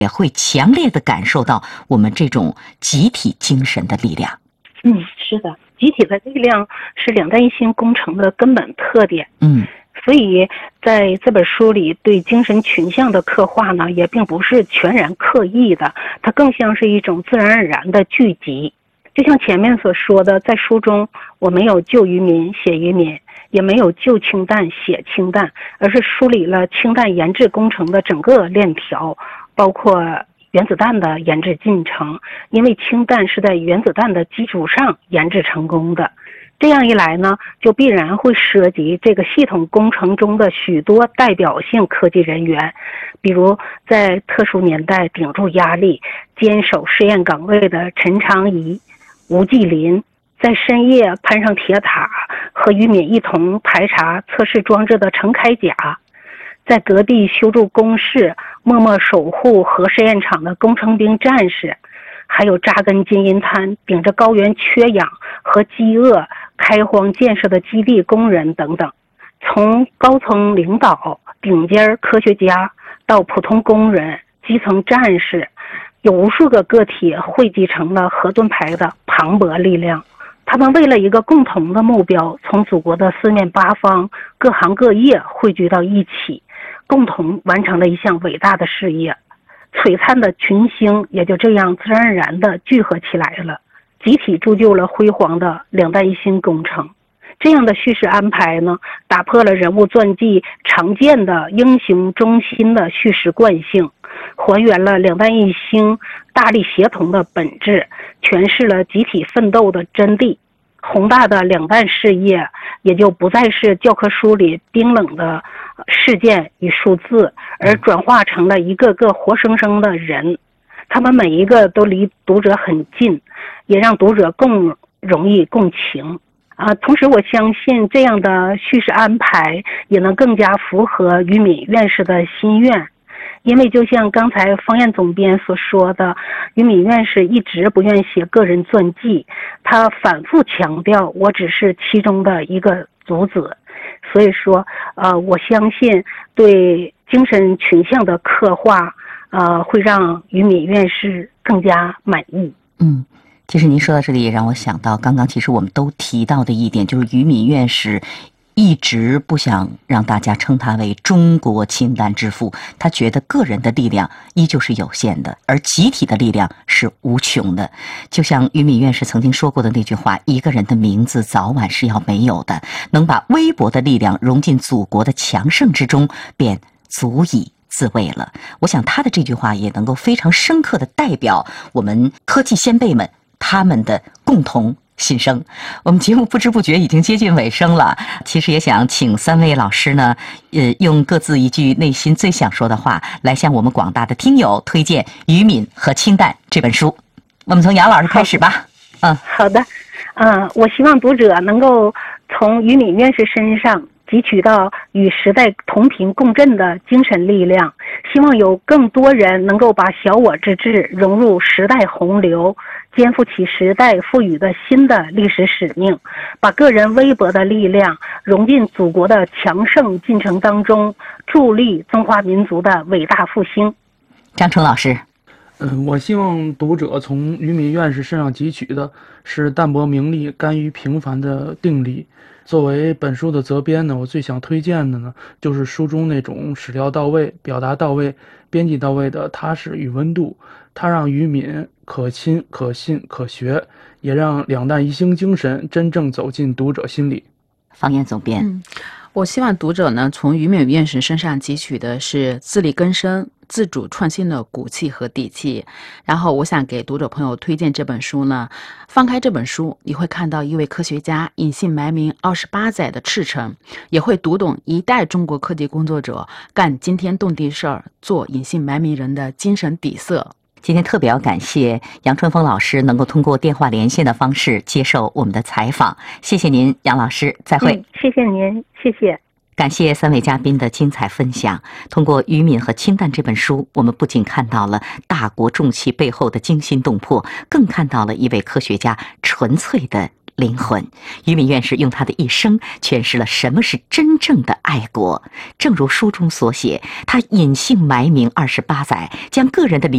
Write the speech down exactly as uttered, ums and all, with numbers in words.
也会强烈的感受到我们这种集体精神的力量。 嗯，是的，集体的力量是两弹一星工程的根本特点。 嗯， 所以在这本书里对精神群像的刻画呢，也并不是全然刻意的，它更像是一种自然而然的聚集。就像前面所说的，在书中我没有就渔民写渔民，也没有就氢弹写氢弹，而是梳理了氢弹研制工程的整个链条，包括原子弹的研制进程，因为氢弹是在原子弹的基础上研制成功的。这样一来呢，就必然会涉及这个系统工程中的许多代表性科技人员，比如在特殊年代顶住压力、坚守试验岗位的陈长仪、吴继林，在深夜攀上铁塔和渔民一同排查测试装置的陈开甲，在隔壁修筑工事默默守护核试验场的工程兵战士，还有扎根金银滩顶着高原缺氧和饥饿开荒建设的基地工人等等。从高层领导、顶尖科学家到普通工人、基层战士，有无数个个体汇集成了核盾牌的磅礴力量。他们为了一个共同的目标，从祖国的四面八方、各行各业汇聚到一起，共同完成了一项伟大的事业。璀璨的群星也就这样自然而然地聚合起来了，集体铸就了辉煌的两弹一星工程。这样的叙事安排呢，打破了人物传记常见的英雄中心的叙事惯性，还原了两弹一星大力协同的本质，诠释了集体奋斗的真谛。宏大的两弹事业也就不再是教科书里冰冷的事件与数字，而转化成了一个个活生生的人，他们每一个都离读者很近，也让读者更容易共情啊。同时我相信这样的叙事安排也能更加符合于敏院士的心愿，因为就像刚才方燕总编所说的，于敏院士一直不愿写个人传记，他反复强调我只是其中的一个族子。所以说呃，我相信对精神群像的刻画呃，会让于敏院士更加满意。 嗯，其实您说到这里也让我想到刚刚其实我们都提到的一点，就是于敏院士一直不想让大家称他为中国氢弹之父，他觉得个人的力量依旧是有限的，而集体的力量是无穷的。就像于敏院士曾经说过的那句话，一个人的名字早晚是要没有的，能把微薄的力量融进祖国的强盛之中，便足以自卫了。我想他的这句话也能够非常深刻地代表我们科技先辈们他们的共同心声。我们节目不知不觉已经接近尾声了，其实也想请三位老师呢，呃，用各自一句内心最想说的话，来向我们广大的听友推荐《于敏和氢弹》这本书。我们从杨老师开始吧。嗯， 好的。嗯、呃，我希望读者能够从于敏院士身上汲取到与时代同频共振的精神力量，希望有更多人能够把小我之志融入时代洪流，肩负起时代赋予的新的历史使命，把个人微薄的力量融进祖国的强盛进程当中，助力中华民族的伟大复兴。 张成老师。 嗯，我希望读者从于敏院士身上汲取的是淡泊名利、甘于平凡的定力。作为本书的责编呢，我最想推荐的呢，就是书中那种史料到位、表达到位、编辑到位的踏实与温度。它让于敏可亲、可信、可学，也让两弹一星精神真正走进读者心里。 方燕总编。 嗯，我希望读者呢，从于敏院士身上汲取的是自力更生、自主创新的骨气和底气。然后我想给读者朋友推荐这本书呢，翻开这本书，你会看到一位科学家隐姓埋名二十八载的赤诚，也会读懂一代中国科技工作者干惊天动地事儿、做隐姓埋名人的精神底色。 今天特别要感谢杨春风老师能够通过电话连线的方式接受我们的采访，谢谢您，杨老师，再会。 嗯，谢谢您，谢谢。 感谢三位嘉宾的精彩分享。通过《于敏和氢弹》这本书，我们不仅看到了大国重器背后的惊心动魄，更看到了一位科学家纯粹的灵魂。于敏院士用他的一生诠释了什么是真正的爱国。正如书中所写，他隐姓埋名二十八载，将个人的理